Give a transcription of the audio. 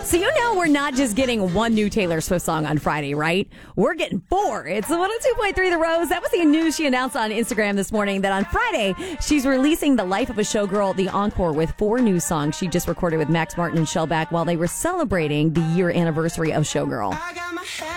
So you know we're not just getting one new Taylor Swift song on Friday, right? We're getting 4. It's the 102.3 The Rose. That was the news she announced on Instagram this morning that on Friday, she's releasing The Life of a Showgirl, The Encore, with 4 new songs she just recorded with Max Martin and Shellback while they were celebrating the year anniversary of Showgirl.